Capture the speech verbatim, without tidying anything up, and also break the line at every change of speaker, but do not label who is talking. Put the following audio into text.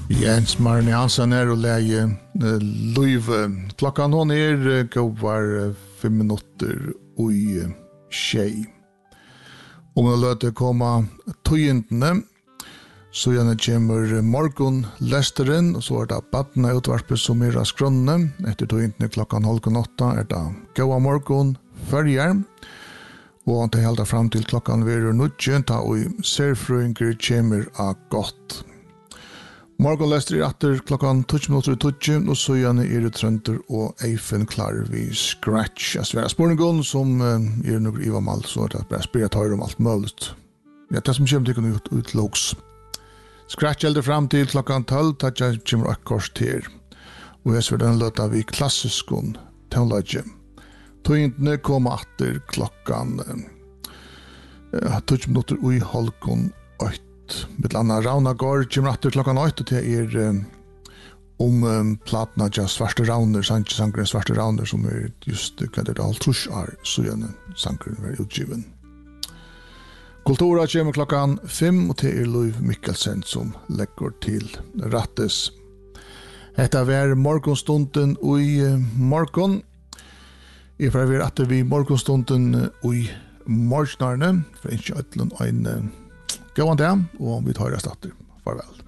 Jens Marne Hansen er og leie uh, Løyve. Klokkan hon er uh, går uh, fem minutter og uh, tjei. Om jeg løter komme tøyentene, så gjerne kommer morgon lesteren, og så er det badene utvarpet som er av skrønne. Etter tøyentene klokkan halv åtta er det gåa morgon førjer. Og det helder fram til klokkan verer nødje, da og serfrøynker kommer av godt. Morgonlester er etter klokkan tolv minutter og tolv, og så gjerne er det Trønder og Eifen klar ved scratch. Jeg sverre spørningen som uh, er noe i mal, så er det bare spyrir tar om alt mulig. Ja, det som kommer til ut, ut loks. Scratch helder fram til klokkan tolv, da kommer akkors til. Og jeg sverre den løta vi klassiskon teologi. Tøyntene kommer etter klokkan uh, tolv minutter og i halvkon åtte. Med Anna Raunagård kommer etter klokkan åtte til er um, om um, platna til Svarte Rauner, Sanche Sankeren Svarte Rauner, som er just hva det er alt trus er, så gjerne Sankeren var utgiven. Kultura kommer klokkan fem, og til er Løyv Mikkelsen som legger til rattes. Dette er morgonstunden og i uh, morgon. Jeg får være etter vi morgonstunden og i morgenarne, for ikke øtlen og en uh, gå an det, og vi tar det stater. Farvel.